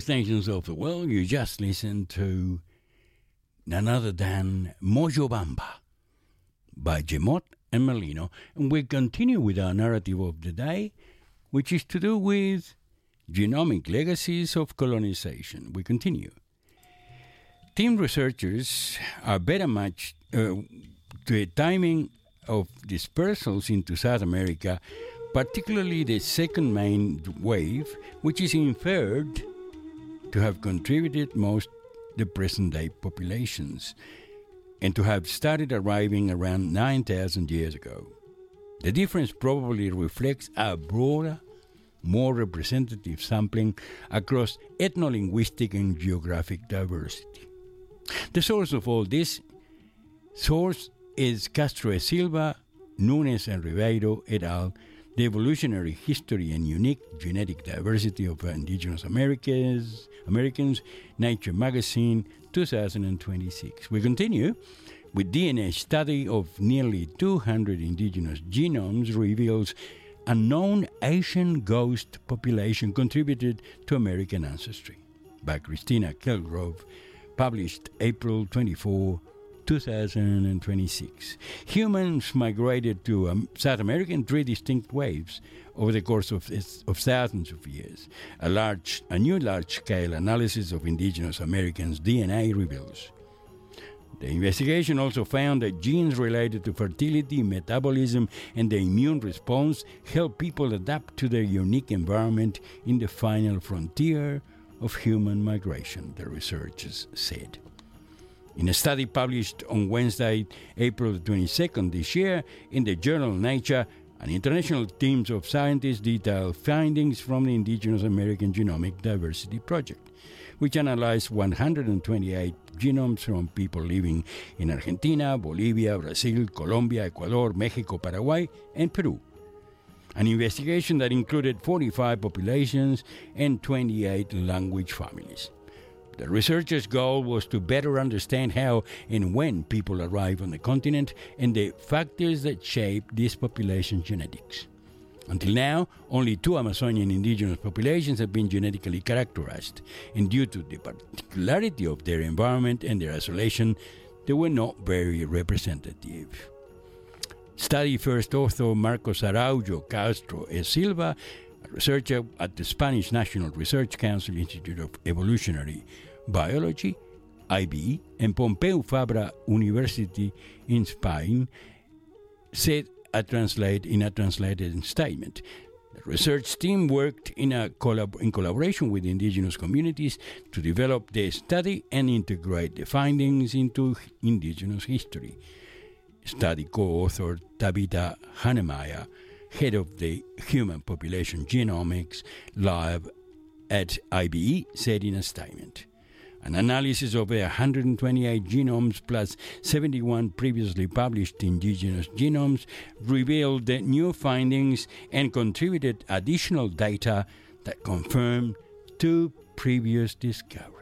nations of the world, you just listened to none other than Mojobamba by Gemot and Merlino. And we continue with our narrative of the day, which is to do with genomic legacies of colonization. We continue. Team researchers are better matched to the timing of dispersals into South America, particularly the second main wave, which is inferred to have contributed most the present-day populations, and to have started arriving around 9,000 years ago. The difference probably reflects a broader, more representative sampling across ethno-linguistic and geographic diversity. The source of all this is Castro e Silva, Nunes and Ribeiro et al., The Evolutionary History and Unique Genetic Diversity of Indigenous Americans, Nature Magazine, 2026. We continue with DNA study of nearly 200 indigenous genomes reveals a known Asian ghost population contributed to American ancestry, by Christina Kelgrove, published April 24, 2026. Humans migrated to South America in three distinct waves over the course of thousands of years. A new large-scale analysis of indigenous Americans' DNA reveals. The investigation also found that genes related to fertility, metabolism, and the immune response help people adapt to their unique environment in the final frontier of human migration, the researchers said. In a study published on Wednesday, April 22nd this year, in the journal Nature, an international team of scientists detailed findings from the Indigenous American Genomic Diversity Project, which analyzed 128 genomes from people living in Argentina, Bolivia, Brazil, Colombia, Ecuador, Mexico, Paraguay, and Peru. An investigation that included 45 populations and 28 language families. The researchers' goal was to better understand how and when people arrive on the continent and the factors that shape this population's genetics. Until now, only 2 Amazonian indigenous populations have been genetically characterized, and due to the particularity of their environment and their isolation, they were not very representative. Study first author Marcos Araujo Castro e Silva, a researcher at the Spanish National Research Council Institute of Evolutionary Biology, IBE, and Pompeu Fabra University in Spain, said in a translated statement. The research team worked in collaboration with indigenous communities to develop the study and integrate the findings into indigenous history. Study co-author Tabitha Hanemeyer, head of the Human Population Genomics Lab at IBE, said in a statement. An analysis of 128 genomes plus 71 previously published indigenous genomes revealed the new findings and contributed additional data that confirmed 2 previous discoveries.